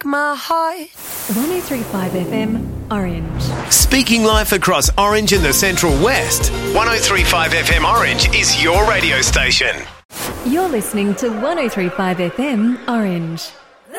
my heart. 103.5 FM, Orange. Speaking life across Orange and the Central West, 103.5 FM Orange is your radio station. You're listening to 103.5 FM, Orange.